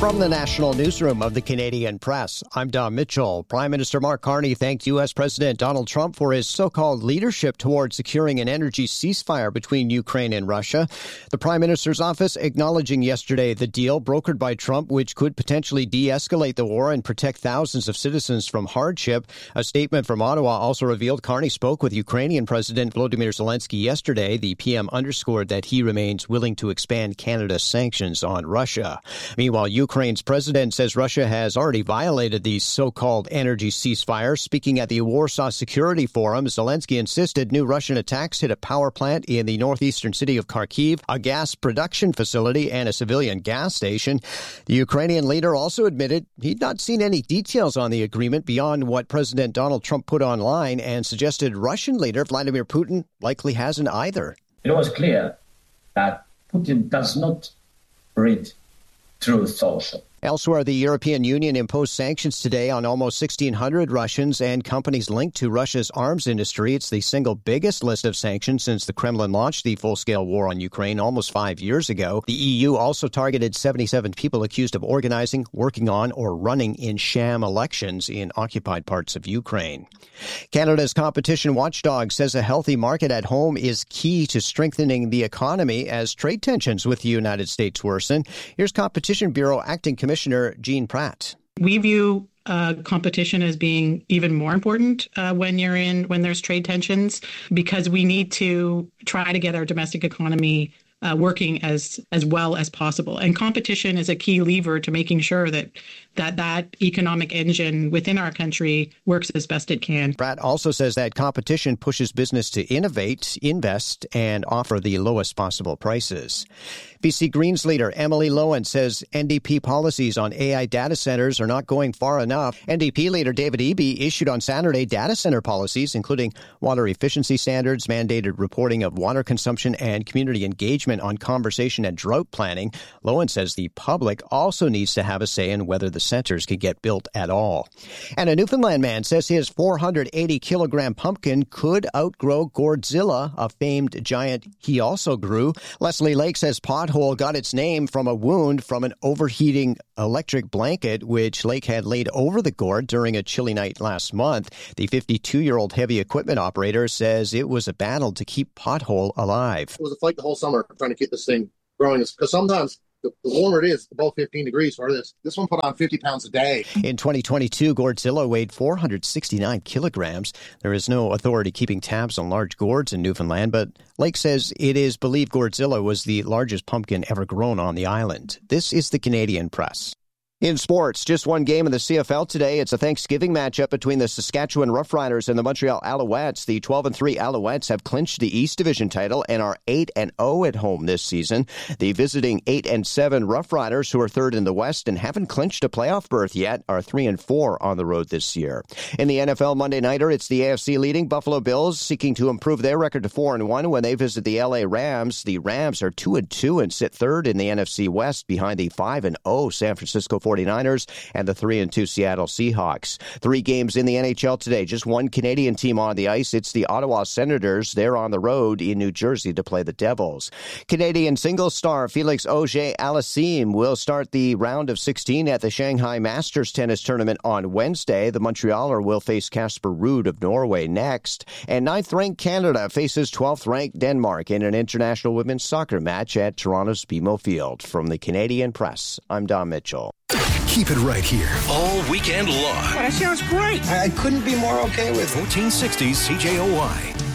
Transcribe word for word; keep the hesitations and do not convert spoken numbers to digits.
From the National Newsroom of the Canadian Press, I'm Don Mitchell. Prime Minister Mark Carney thanked U S. President Donald Trump for his so-called leadership towards securing an energy ceasefire between Ukraine and Russia. The Prime Minister's office acknowledging yesterday the deal brokered by Trump, which could potentially de-escalate the war and protect thousands of citizens from hardship. A statement from Ottawa also revealed Carney spoke with Ukrainian President Volodymyr Zelensky yesterday. The P M underscored that he remains willing to expand Canada's sanctions on Russia. Meanwhile, Ukraine Ukraine's president says Russia has already violated the so-called energy ceasefire. Speaking at the Warsaw Security Forum, Zelensky insisted new Russian attacks hit a power plant in the northeastern city of Kharkiv, a gas production facility, and a civilian gas station. The Ukrainian leader also admitted he'd not seen any details on the agreement beyond what President Donald Trump put online and suggested Russian leader Vladimir Putin likely hasn't either. It was clear that Putin does not read Truth Social. Elsewhere, the European Union imposed sanctions today on almost sixteen hundred Russians and companies linked to Russia's arms industry. It's the single biggest list of sanctions since the Kremlin launched the full-scale war on Ukraine almost five years ago. The E U also targeted seventy-seven people accused of organizing, working on, or running in sham elections in occupied parts of Ukraine. Canada's competition watchdog says a healthy market at home is key to strengthening the economy as trade tensions with the United States worsen. Here's Competition Bureau Acting Commissioner Jean Pratt. We view uh, competition as being even more important uh, when you're in when there's trade tensions, because we need to try to get our domestic economy uh, working as as well as possible. And competition is a key lever to making sure that that that economic engine within our country works as best it can. Pratt also says that competition pushes business to innovate, invest, and offer the lowest possible prices. B C Greens leader Emily Lowen says N D P policies on A I data centers are not going far enough. N D P leader David Eby issued on Saturday data center policies, including water efficiency standards, mandated reporting of water consumption, and community engagement on conservation and drought planning. Lowen says the public also needs to have a say in whether the centers can get built at all. And a Newfoundland man says his four hundred eighty kilogram pumpkin could outgrow Gourdzilla, a famed giant he also grew. Leslie Lake says Pothole got its name from a wound from an overheating electric blanket, which Lake had laid over the gourd during a chilly night last month. The fifty-two-year-old heavy equipment operator says it was a battle to keep Pothole alive. It was a fight the whole summer trying to keep this thing growing, because sometimes the warmer it is, above fifteen degrees for this. This one put on fifty pounds a day. In twenty twenty-two, Gourdzilla weighed four hundred sixty-nine kilograms. There is no authority keeping tabs on large gourds in Newfoundland, but Lake says it is believed Gourdzilla was the largest pumpkin ever grown on the island. This is the Canadian Press. In sports, just one game in the C F L today. It's a Thanksgiving matchup between the Saskatchewan Roughriders and the Montreal Alouettes. The twelve and three Alouettes have clinched the East Division title and are eight and oh at home this season. The visiting eight and seven Roughriders, who are third in the West and haven't clinched a playoff berth yet, are three and four on the road this year. In the N F L Monday Nighter, it's the A F C leading Buffalo Bills seeking to improve their record to four and one when they visit the L A Rams. The Rams are two and two and sit third in the N F C West behind the five and oh San Francisco forty-niners and the three and two Seattle Seahawks. Three games in the N H L today. Just one Canadian team on the ice. It's the Ottawa Senators. They're on the road in New Jersey to play the Devils. Canadian singles star Felix Auger-Aliassime will start the round of sixteen at the Shanghai Masters Tennis Tournament on Wednesday. The Montrealer will face Casper Ruud of Norway next. And ninth-ranked Canada faces twelfth-ranked Denmark in an international women's soccer match at Toronto's B M O Field. From the Canadian Press, I'm Don Mitchell. Keep it right here all weekend long. That sounds great. I couldn't be more okay with it. fourteen sixty C J O Y.